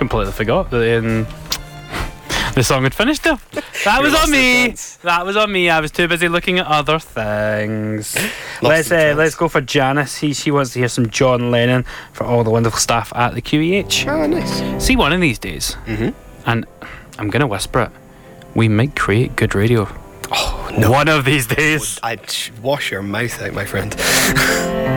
completely forgot that the song had finished there. That was on me. That was on me. I was too busy looking at other things. Let's go for Janice. She wants to hear some John Lennon for all the wonderful staff at the QEH. Oh, nice. See, one of these days, and I'm going to whisper it, we might create good radio. Oh, no. One of these days. I'd wash your mouth out, my friend.